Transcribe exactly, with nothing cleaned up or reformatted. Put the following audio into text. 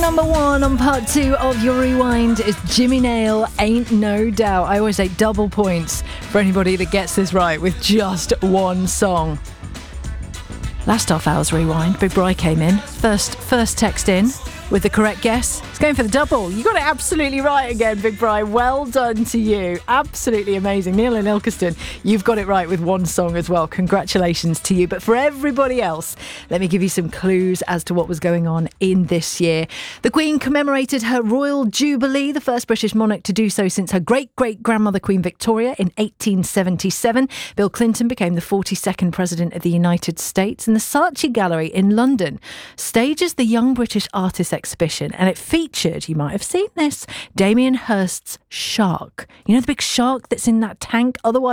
number one on part two of your rewind is Jimmy Nail, Ain't No Doubt. I always say double points for anybody that gets this right with just one song. Last half hour's rewind, Big Bri came in. First, first text in with the correct guess. It's going for the double. You got it absolutely right again, Big Bri. Well done to you. Absolutely amazing. Neil in Ilkeston, you've got it right with one song as well. Congratulations to you. But for everybody else, let me give you some clues as to what was going on in this year. The Queen commemorated her Royal Jubilee, the first British monarch to do so since her great-great-grandmother Queen Victoria in eighteen seventy-seven. Bill Clinton became the forty-second President of the United States. And the Saatchi Gallery in London stages the Young British Artists exhibition, and it featured, you might have seen this, Damien Hirst's Shark. You know the big shark that's in that tank, otherwise